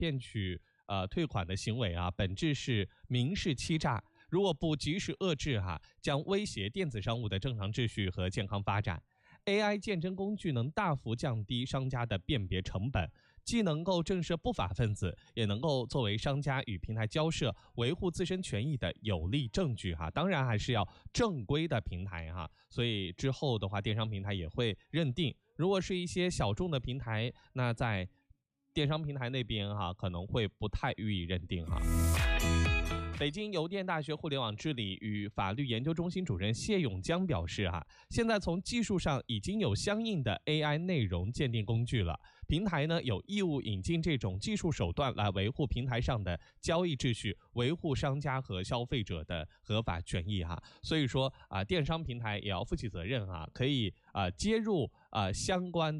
骗取退款的行为啊，本质是民事欺诈。如果不及时遏制将威胁电子商务的正常秩序和健康发展。AI 鉴证工具能大幅降低商家的辨别成本，既能够震慑不法分子，也能够作为商家与平台交涉、维护自身权益的有力证据当然还是要正规的平台所以之后的话，电商平台也会认定，如果是一些小众的平台，那在电商平台那边可能会不太予以认定北京邮电大学互联网治理与法律研究中心主任谢永江表示现在从技术上已经有相应的 AI 内容鉴定工具了，平台呢有义务引进这种技术手段来维护平台上的交易秩序，维护商家和消费者的合法权益所以说电商平台也要负起责任可以接入相关